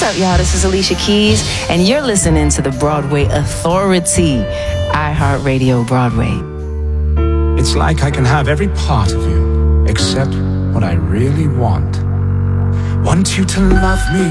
What's up, y'all? This is Alicia Keys, and you're listening to the Broadway Authority, iHeartRadio Broadway. It's like I can have every part of you, except what I really want. Want you to love me